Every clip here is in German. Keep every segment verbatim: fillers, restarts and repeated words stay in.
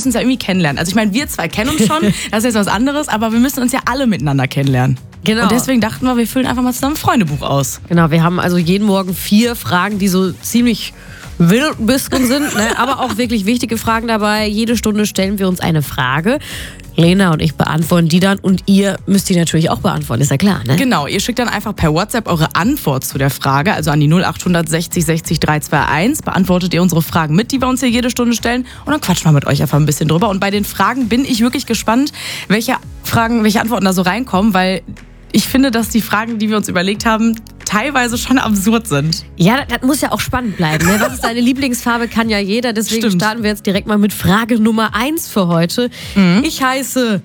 müssen uns ja irgendwie kennenlernen. Also ich meine, wir zwei kennen uns schon, das ist jetzt was anderes, aber wir müssen uns ja alle miteinander kennenlernen. Genau. Und deswegen dachten wir, wir füllen einfach mal zusammen ein Freundebuch aus. Genau, wir haben also jeden Morgen vier Fragen, die so ziemlich wild ein bisschen sind, ne? Aber auch wirklich wichtige Fragen dabei. Jede Stunde stellen wir uns eine Frage. Lena und ich beantworten die dann und ihr müsst die natürlich auch beantworten, ist ja klar, ne? Genau, ihr schickt dann einfach per WhatsApp eure Antwort zu der Frage, also an die null acht sechzig sechzig drei zwei eins, beantwortet ihr unsere Fragen mit, die wir uns hier jede Stunde stellen und dann quatschen wir mit euch einfach ein bisschen drüber. Und bei den Fragen bin ich wirklich gespannt, welche Fragen, welche Antworten da so reinkommen, weil ich finde, dass die Fragen, die wir uns überlegt haben, teilweise schon absurd sind. Ja, das, das muss ja auch spannend bleiben. Ne? Was ist deine Lieblingsfarbe, kann ja jeder. Deswegen Stimmt. starten wir jetzt direkt mal mit Frage Nummer eins für heute. Mhm. Ich heiße,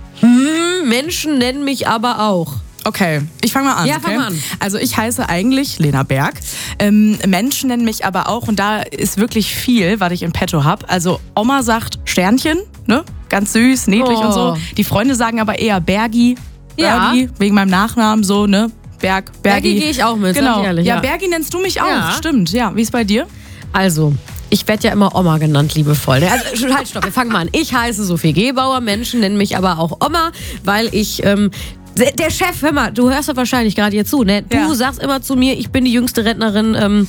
hm, Menschen nennen mich aber auch. Okay, ich fange mal an. Ja, okay? fang mal an. Also ich heiße eigentlich Lena Berg. Ähm, Menschen nennen mich aber auch, und da ist wirklich viel, was ich in petto habe. Also Oma sagt Sternchen, ne? Ganz süß, niedlich Oh. und so. Die Freunde sagen aber eher Bergi, Bergi, Ja. wegen meinem Nachnamen so, ne? Berg, Bergi. Bergi gehe ich auch mit, Genau. sag ich ehrlich. Ja, Ja. Bergi nennst du mich auch, Ja. stimmt. Ja, wie ist bei dir? Also, ich werde ja immer Oma genannt, liebevoll. ne? Also, halt, stopp, wir fangen mal an. Ich heiße Sophie Gebauer, Menschen nennen mich aber auch Oma, weil ich... Ähm, der Chef, hör mal, du hörst doch wahrscheinlich gerade hier zu, ne? Du Ja. sagst immer zu mir, ich bin die jüngste Rentnerin, ähm,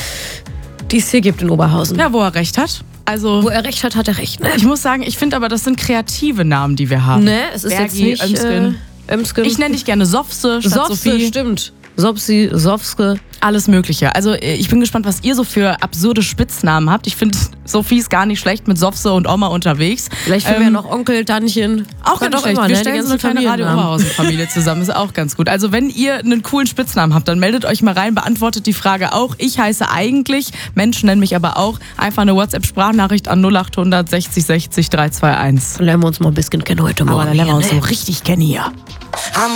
die es hier gibt in Oberhausen. Ja, wo er recht hat. Also, Wo er recht hat, hat er recht, ne? ich muss sagen, ich finde aber, das sind kreative Namen, die wir haben. Ne, es ist Bergi, jetzt nicht... Ömsken. Äh, Ömsken. Ich nenne dich gerne Sofse statt Sofse, Sophie. stimmt. Sopsi, Sofske. Alles Mögliche. Also ich bin gespannt, was ihr so für absurde Spitznamen habt. Ich finde, Sophie ist gar nicht schlecht mit Sofse und Oma unterwegs. Vielleicht finden wir noch Onkel, Tantchen. Auch ganz schlecht. Immer, wir ne? stellen Die so eine ganzen kleine Radio Familiennamen. Oberhausen-Familie zusammen. Ist auch ganz gut. Also wenn ihr einen coolen Spitznamen habt, dann meldet euch mal rein, beantwortet die Frage auch. Ich heiße eigentlich, Menschen nennen mich aber auch, einfach eine WhatsApp-Sprachnachricht an null acht sechzig sechzig drei zwei eins. Dann lernen wir uns mal ein bisschen kennen heute Morgen. Aber dann lernen wir uns hier, so ne? richtig kennen hier.